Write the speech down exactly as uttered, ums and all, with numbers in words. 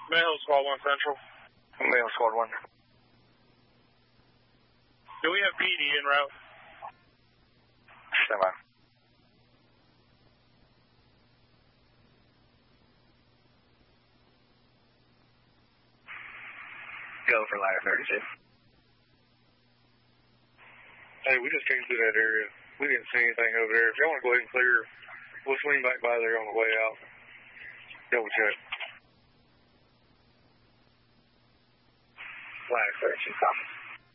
Mail Squad one Central. Mail Squad one. Do we have P D en route? Stand by. Go for ladder thirty-two. Hey, we just came through that area. We didn't see anything over there. If y'all want to go ahead and clear, we'll swing back by there on the way